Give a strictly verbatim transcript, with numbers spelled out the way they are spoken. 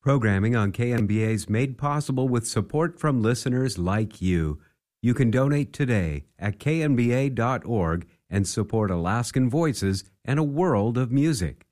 Programming on K N B A is made possible with support from listeners like you. You can donate today at k n b a dot org and support Alaskan Voices and a world of music.